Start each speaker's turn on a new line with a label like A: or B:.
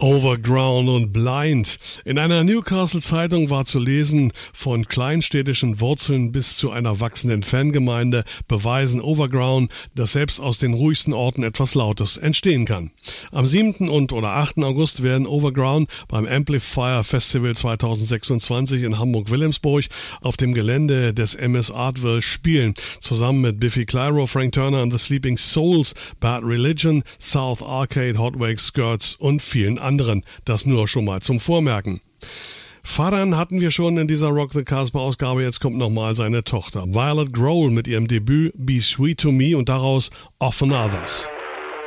A: Overground und Blind. In einer Newcastle-Zeitung war zu lesen, von kleinstädtischen Wurzeln bis zu einer wachsenden Fangemeinde beweisen Overground, dass selbst aus den ruhigsten Orten etwas Lautes entstehen kann. Am 7. oder 8. August werden Overground beim Amplifier Festival 2026 in Hamburg-Wilhelmsburg auf dem Gelände des MS Artville spielen, zusammen mit Biffy Clyro, Frank Turner and the Sleeping Souls, Bad Religion, South Arcade, Hot Wake Skirts und vielen anderen. Das nur schon mal zum Vormerken. Vater hatten wir schon in dieser Rock the Casbah Ausgabe, jetzt kommt nochmal seine Tochter. Violet Grohl mit ihrem Debüt Be Sweet to Me und daraus Often Others.